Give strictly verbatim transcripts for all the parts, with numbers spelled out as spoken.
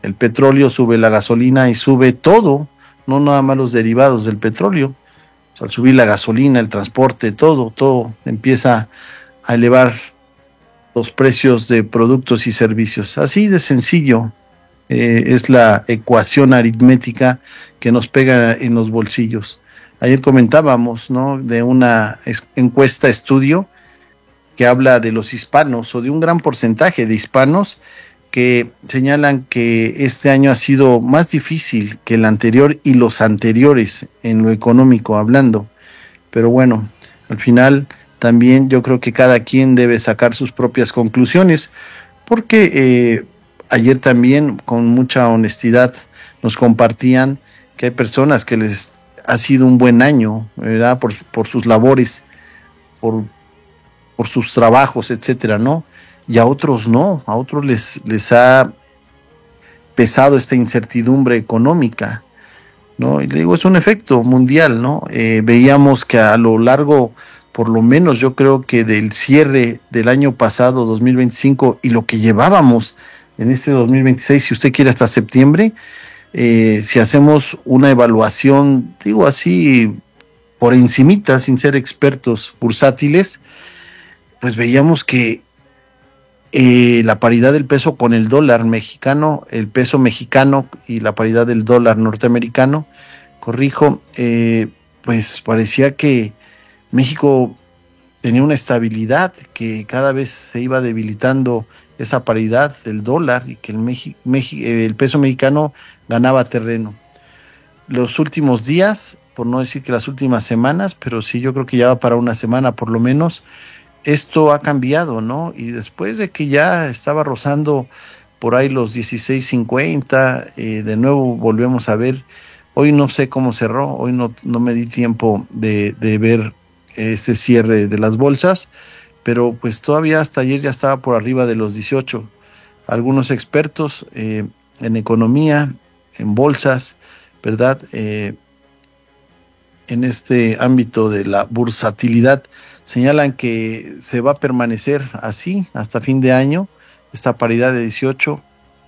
el petróleo, sube la gasolina y sube todo, no nada más los derivados del petróleo. O sea, al subir la gasolina, el transporte, todo, todo empieza a elevar los precios de productos y servicios. Así de sencillo eh, es la ecuación aritmética que nos pega en los bolsillos. Ayer comentábamos, ¿no?, de una encuesta estudio que habla de los hispanos, o de un gran porcentaje de hispanos que señalan que este año ha sido más difícil que el anterior y los anteriores en lo económico hablando. Pero bueno, al final también yo creo que cada quien debe sacar sus propias conclusiones, porque eh, ayer también con mucha honestidad nos compartían que hay personas que les ha sido un buen año, ¿verdad?, por, por sus labores, por, por sus trabajos, etcétera, ¿no? Y a otros no, a otros les, les ha pesado esta incertidumbre económica, ¿no? Y le digo, es un efecto mundial, ¿no? Eh, veíamos que a lo largo, por lo menos yo creo que del cierre del año pasado, dos mil veinticinco, y lo que llevábamos en este dos mil veintiséis, si usted quiere hasta septiembre, eh, si hacemos una evaluación, digo así, por encimita, sin ser expertos bursátiles, pues veíamos que eh, la paridad del peso con el dólar mexicano, el peso mexicano y la paridad del dólar norteamericano, corrijo, eh, pues parecía que México tenía una estabilidad, que cada vez se iba debilitando esa paridad del dólar y que el, Mexi- Mexi- el peso mexicano ganaba terreno. Los últimos días, por no decir que las últimas semanas, pero sí, yo creo que ya va para una semana por lo menos, esto ha cambiado, ¿no? Y después de que ya estaba rozando por ahí los dieciséis cincuenta, eh, de nuevo volvemos a ver, hoy no sé cómo cerró, hoy no, no me di tiempo de, de ver este cierre de las bolsas, pero pues todavía hasta ayer ya estaba por arriba de los dieciocho. Algunos expertos eh, en economía, en bolsas, ¿verdad?, Eh, en este ámbito de la bursatilidad, señalan que se va a permanecer así hasta fin de año, esta paridad de dieciocho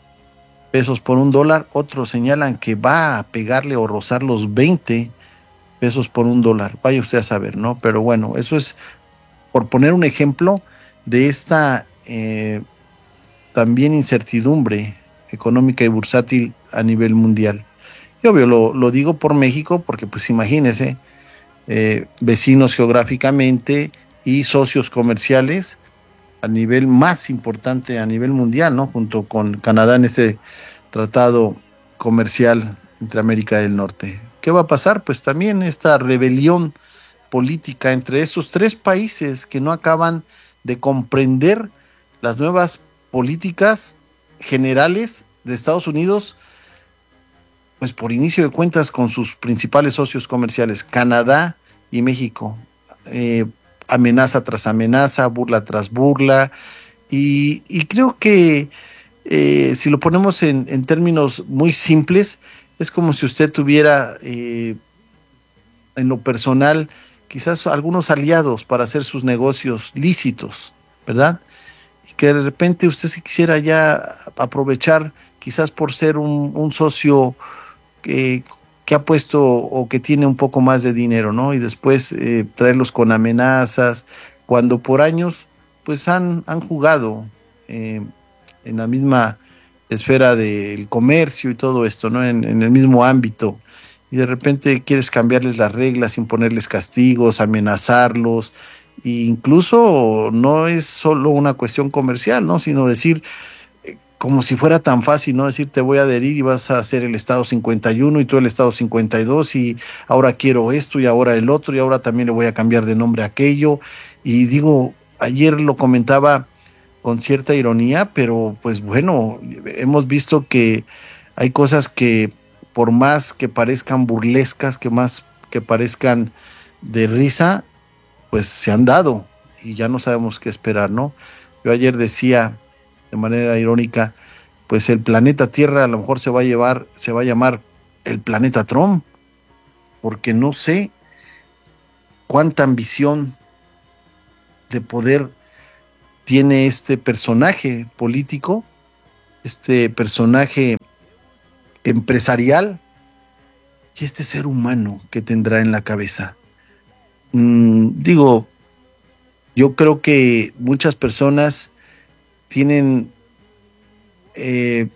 pesos por un dólar. Otros señalan que va a pegarle o rozar los veinte pesos por un dólar. Vaya usted a saber, ¿no? Pero bueno, eso es por poner un ejemplo de esta eh, también incertidumbre económica y bursátil a nivel mundial. Y obvio, lo, lo digo por México porque pues imagínese, eh, vecinos geográficamente y socios comerciales a nivel más importante a nivel mundial, ¿no?, junto con Canadá en este tratado comercial entre América del Norte. ¿Qué va a pasar? Pues también esta rebelión política entre esos tres países que no acaban de comprender las nuevas políticas generales de Estados Unidos, pues por inicio de cuentas con sus principales socios comerciales, Canadá y México, eh, amenaza tras amenaza, burla tras burla, y, y creo que eh, si lo ponemos en, en términos muy simples, es como si usted tuviera eh, en lo personal quizás algunos aliados para hacer sus negocios lícitos, ¿verdad? Y que de repente usted se quisiera ya aprovechar, quizás por ser un, un socio que, que ha puesto o que tiene un poco más de dinero, ¿no? Y después eh, traerlos con amenazas, cuando por años pues han, han jugado eh, en la misma esfera del comercio y todo esto, ¿no? En, en el mismo ámbito. Y de repente quieres cambiarles las reglas, imponerles castigos, amenazarlos, e incluso no es solo una cuestión comercial, ¿no?, sino decir, eh, como si fuera tan fácil, ¿no?, decir te voy a adherir y vas a hacer el Estado cincuenta y uno y tú el Estado cincuenta y dos y ahora quiero esto y ahora el otro y ahora también le voy a cambiar de nombre a aquello. Y digo, ayer lo comentaba con cierta ironía, pero pues bueno, hemos visto que hay cosas que por más que parezcan burlescas, que más que parezcan de risa, pues se han dado y ya no sabemos qué esperar, ¿no? Yo ayer decía de manera irónica, pues el planeta Tierra a lo mejor se va a llevar, se va a llamar el planeta Trump, porque no sé cuánta ambición de poder tiene este personaje político, este personaje empresarial y este ser humano que tendrá en la cabeza. Mm, digo, yo creo que muchas personas tienen eh,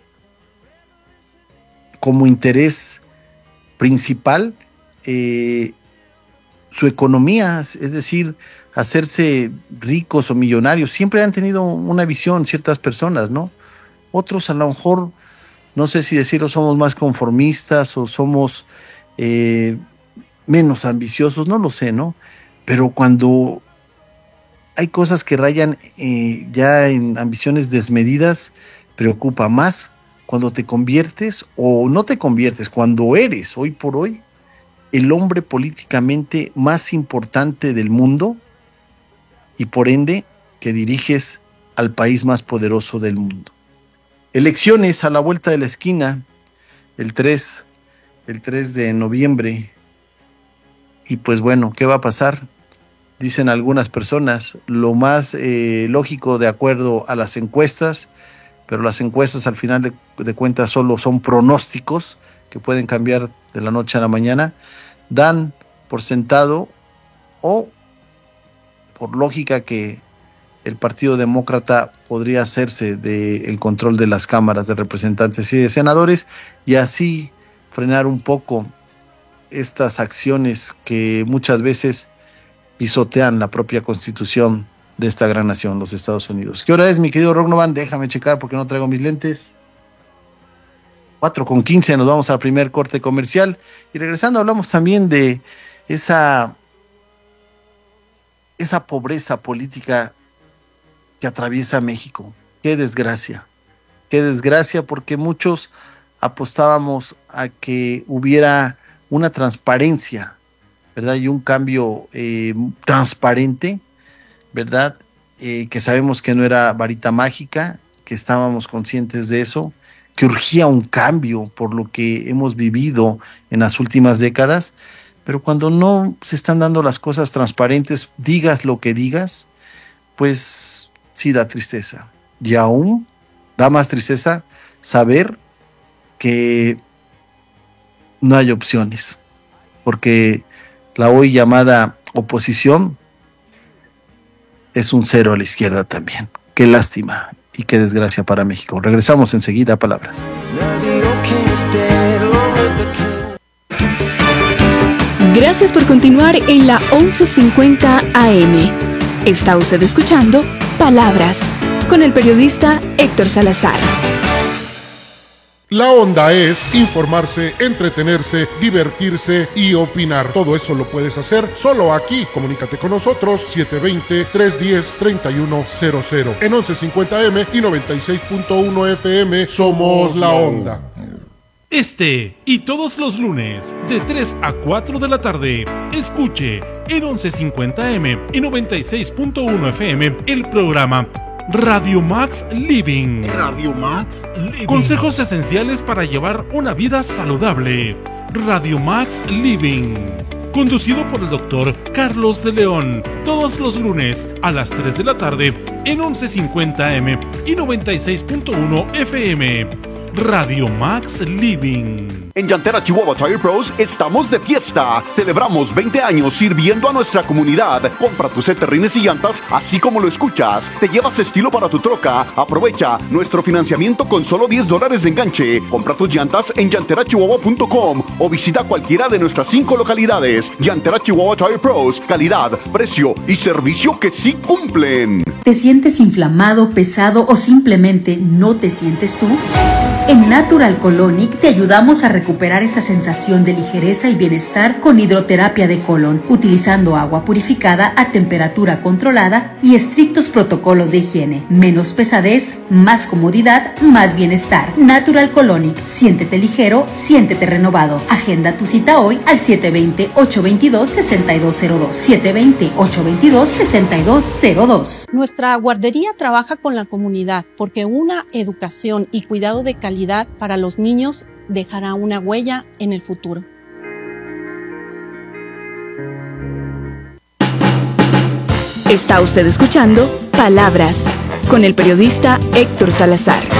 como interés principal eh, su economía, es decir, hacerse ricos o millonarios. Siempre han tenido una visión ciertas personas, ¿no? Otros a lo mejor, no sé si decirlo, somos más conformistas o somos eh, menos ambiciosos, no lo sé, ¿no? Pero cuando hay cosas que rayan eh, ya en ambiciones desmedidas, preocupa más cuando te conviertes o no te conviertes, cuando eres hoy por hoy el hombre políticamente más importante del mundo y por ende que diriges al país más poderoso del mundo. Elecciones a la vuelta de la esquina, el tres, el tres de noviembre, y pues bueno, ¿qué va a pasar? Dicen algunas personas, lo más eh, lógico de acuerdo a las encuestas, pero las encuestas al final de, de cuentas solo son pronósticos que pueden cambiar de la noche a la mañana, dan por sentado o por lógica que el Partido Demócrata podría hacerse del control de las cámaras de representantes y de senadores y así frenar un poco estas acciones que muchas veces pisotean la propia constitución de esta gran nación, los Estados Unidos. ¿Qué hora es, mi querido Rognovan? Déjame checar porque no traigo mis lentes. cuatro con quince, nos vamos al primer corte comercial y regresando hablamos también de esa, esa pobreza política que atraviesa México. Qué desgracia, qué desgracia, porque muchos apostábamos a que hubiera una transparencia, ¿verdad? Y un cambio eh, transparente, ¿verdad? Eh, que sabemos que no era varita mágica, que estábamos conscientes de eso, que urgía un cambio por lo que hemos vivido en las últimas décadas, pero cuando no se están dando las cosas transparentes, digas lo que digas, pues sí da tristeza. Y aún da más tristeza saber que no hay opciones, porque la hoy llamada oposición es un cero a la izquierda también. Qué lástima y qué desgracia para México. Regresamos enseguida a Palabras. Gracias por continuar en la once cincuenta A M. Está usted escuchando Palabras con el periodista Héctor Salazar. La onda es informarse, entretenerse, divertirse y opinar. Todo eso lo puedes hacer solo aquí. Comunícate con nosotros siete dos cero, tres uno cero, tres uno cero cero. En once cincuenta A M y noventa y seis punto uno F M somos la onda. Este y todos los lunes de tres a cuatro de la tarde, escuche en once cincuenta A M y noventa y seis punto uno F M el programa Radio Max Living. Radio Max Living. Consejos esenciales para llevar una vida saludable. Radio Max Living. Conducido por el doctor Carlos de León. Todos los lunes a las tres de la tarde en once cincuenta A M y noventa y seis punto uno F M. Radio Max Living. En Llantera Chihuahua Tire Pros estamos de fiesta. Celebramos veinte años sirviendo a nuestra comunidad. Compra tus set de rines y llantas así como lo escuchas. Te llevas estilo para tu troca. Aprovecha nuestro financiamiento con solo diez dólares de enganche. Compra tus llantas en llantera chihuahua punto com o visita cualquiera de nuestras cinco localidades. Llantera Chihuahua Tire Pros. Calidad, precio y servicio que sí cumplen. ¿Te sientes inflamado, pesado o simplemente no te sientes tú? En Natural Colonic te ayudamos a recuperar esa sensación de ligereza y bienestar con hidroterapia de colon, utilizando agua purificada a temperatura controlada y estrictos protocolos de higiene. Menos pesadez, más comodidad, más bienestar. Natural Colonic, siéntete ligero, siéntete renovado. Agenda tu cita hoy al siete dos cero, ocho dos dos, seis dos cero dos, siete dos cero, ocho dos dos, seis dos cero dos. Nuestra guardería trabaja con la comunidad porque una educación y cuidado de calidad para los niños dejará una huella en el futuro. Está usted escuchando Palabras con el periodista Héctor Salazar.